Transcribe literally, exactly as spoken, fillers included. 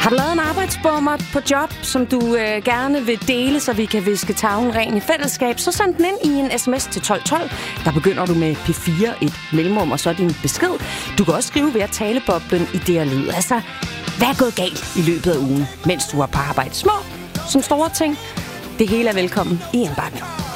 Har du lavet en arbejdsbommer på job, som du øh, gerne vil dele, så vi kan viske tavlen ren i fællesskab, så send den ind i en sms til tolv tolv. Der begynder du med P fire, et mellemrum og så din besked. Du kan også skrive ved at taleboblen i det her lyd. Altså, hvad er gået galt i løbet af ugen, mens du er på arbejde? Små som store ting. Det hele er velkommen i en bakke.